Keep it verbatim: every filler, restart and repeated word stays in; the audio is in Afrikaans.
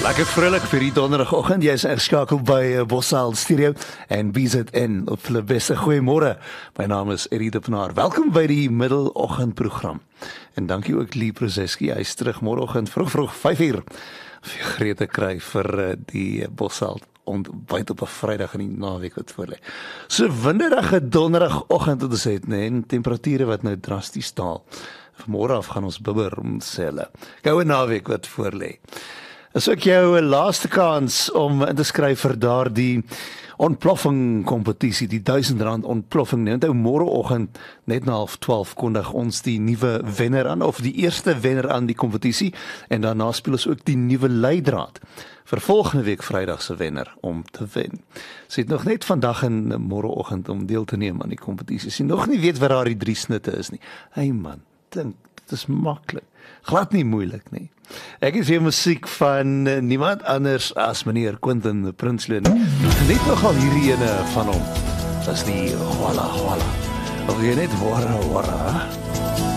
Lekker vrolik vir die donderdagoggend. Jy is ingeskakel by Bossaal Studio en B Z N op hulle beste. Goeiemôre. My naam is Eddie de Pinaar. Welkom by die middeloggendprogram. En dankie ook Lee Prozeski. Hy is terug môreoggend vroeg vroeg vyf uur. Vir gereed te kry vir die Bossaal ontbyt op 'n Vrydag in die naweek wat voorlê. So winderige donderdagoggend wat ons het, nee, en temperature wat nou drasties daal. Vanmôre af gaan ons bibber om sê hulle. Goue naweek wat voorlê. Is ook jou laaste kans om in te skryf vir daardie ontploffing kompetisie, die duisend rand ontploffing. Nou onthou môreoggend net na half twaalf kondig ons die nuwe wenner aan, of die eerste wenner aan die kompetisie, en daarna speel ons ook die nuwe leidraad vir volgende week Vrydag se wenner om te wen. Sy het nog net vandag en môreoggend om deel te neem aan die kompetisie. Sy nog nie weet wat daar die drie snitte is nie. Hey man, dink dit is maklik. Glad nie moeilik nie. Ek is hier musiek van uh, niemand anders as meneer Quentin Prinsloo. Net nogal hierdie ene van hom. Dis die Walla Walla. Of jy net Wara Wara.